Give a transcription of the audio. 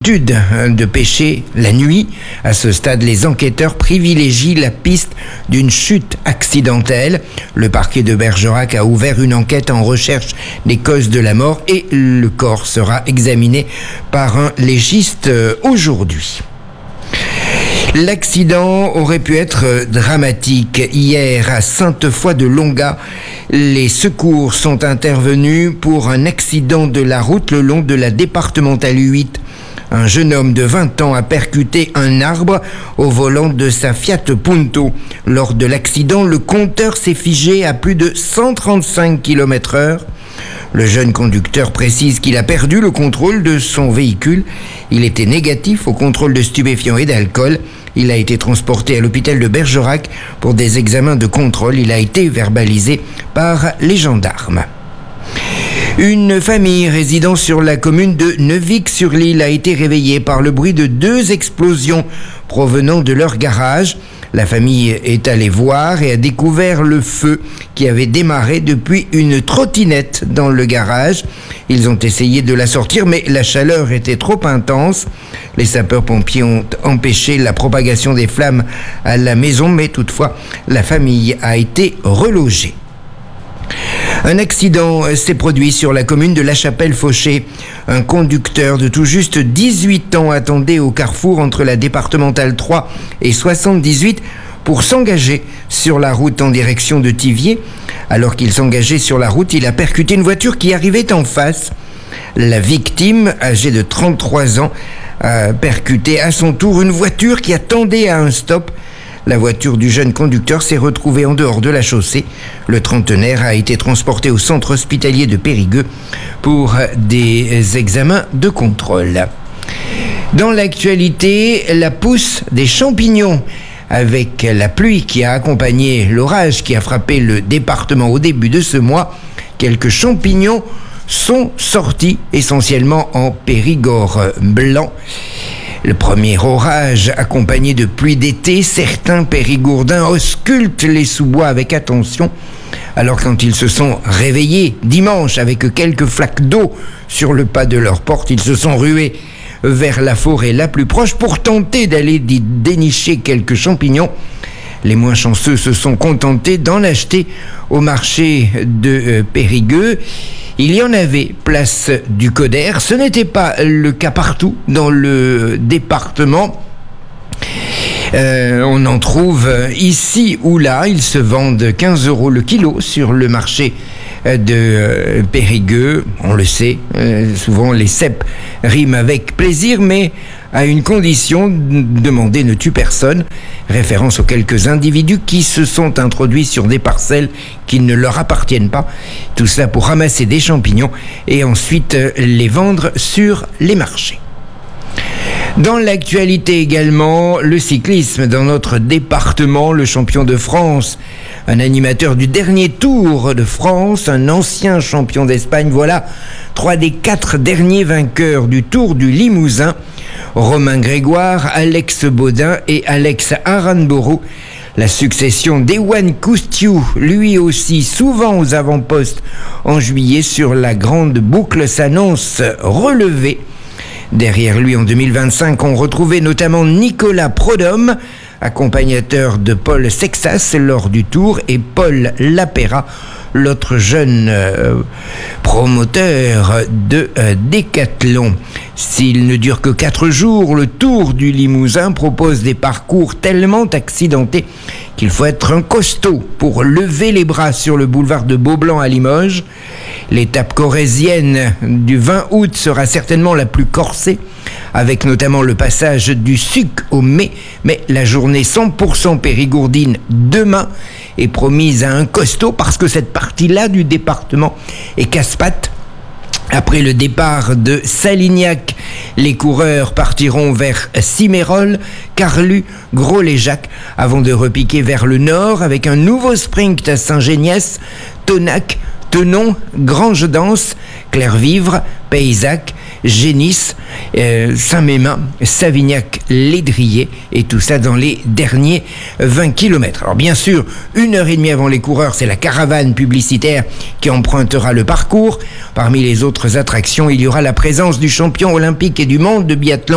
l'habitude de pêcher la nuit. À ce stade, les enquêteurs privilégient la piste d'une chute accidentelle. Le parquet de Bergerac a ouvert une enquête en recherche des causes de la mort et le corps sera examiné par un légiste aujourd'hui. L'accident aurait pu être dramatique. Hier, à Sainte-Foy-de-Longa, les secours sont intervenus pour un accident de la route le long de la départementale 8. Un jeune homme de 20 ans a percuté un arbre au volant de sa Fiat Punto. Lors de l'accident, le compteur s'est figé à plus de 135 km/h. Le jeune conducteur précise qu'il a perdu le contrôle de son véhicule. Il était négatif au contrôle de stupéfiants et d'alcool. Il a été transporté à l'hôpital de Bergerac pour des examens de contrôle. Il a été verbalisé par les gendarmes. Une famille résidant sur la commune de Neuvic-sur-l'Île a été réveillée par le bruit de 2 explosions provenant de leur garage. La famille est allée voir et a découvert le feu qui avait démarré depuis une trottinette dans le garage. Ils ont essayé de la sortir, mais la chaleur était trop intense. Les sapeurs-pompiers ont empêché la propagation des flammes à la maison, mais toutefois, la famille a été relogée. Un accident s'est produit sur la commune de La Chapelle-Fauché. Un conducteur de tout juste 18 ans attendait au carrefour entre la départementale 3 et 78 pour s'engager sur la route en direction de Thiviers. Alors qu'il s'engageait sur la route, il a percuté une voiture qui arrivait en face. La victime, âgée de 33 ans, a percuté à son tour une voiture qui attendait à un stop. La voiture du jeune conducteur s'est retrouvée en dehors de la chaussée. Le trentenaire a été transporté au centre hospitalier de Périgueux pour des examens de contrôle. Dans l'actualité, la pousse des champignons. Avec la pluie qui a accompagné l'orage qui a frappé le département au début de ce mois, quelques champignons sont sortis, essentiellement en Périgord blanc. Le premier orage accompagné de pluie d'été, certains périgourdins auscultent les sous-bois avec attention. Alors quand ils se sont réveillés dimanche avec quelques flaques d'eau sur le pas de leur porte, ils se sont rués vers la forêt la plus proche pour tenter d'aller dénicher quelques champignons. Les moins chanceux se sont contentés d'en acheter au marché de Périgueux. Il y en avait place du Coder. Ce n'était pas le cas partout dans le département. On en trouve ici ou là. Ils se vendent 15 € le kilo sur le marché de Périgueux. On le sait, souvent les cèpes riment avec plaisir, mais à une condition, demander ne tue personne. Référence aux quelques individus qui se sont introduits sur des parcelles qui ne leur appartiennent pas. Tout cela pour ramasser des champignons et ensuite les vendre sur les marchés. Dans l'actualité également, le cyclisme dans notre département, le champion de France, un animateur du dernier Tour de France, un ancien champion d'Espagne. Voilà 3 des 4 derniers vainqueurs du Tour du Limousin. Romain Grégoire, Alex Baudin et Alex Aranburu. La succession d'Ewan Coustiou, lui aussi souvent aux avant-postes en juillet sur la grande boucle, s'annonce relevée. Derrière lui en 2025, on retrouvait notamment Nicolas Prodhomme, accompagnateur de Paul Sexas lors du Tour, et Paul Lapera, l'autre jeune promoteur de décathlon. S'il ne dure que 4 jours, le Tour du Limousin propose des parcours tellement accidentés qu'il faut être un costaud pour lever les bras sur le boulevard de Beaublanc à Limoges. L'étape corrézienne du 20 août sera certainement la plus corsée, avec notamment le passage du Suc au Mai, mais la journée 100% périgourdine demain est promise à un costaud parce que cette partie-là du département est casse-pattes. Après le départ de Salignac, les coureurs partiront vers Cimérol, Carlu, Gros-les-Jacques, avant de repiquer vers le nord avec un nouveau sprint à Saint-Géniès, Tonac, Tenon, Grange-d'Anse, Clairvivre, Paysac, Génis, Saint-Mémin, Savignac-Lédrier, et tout ça dans les derniers 20 km. Alors bien sûr, 1h30 avant les coureurs, c'est la caravane publicitaire qui empruntera le parcours. Parmi les autres attractions, il y aura la présence du champion olympique et du monde de biathlon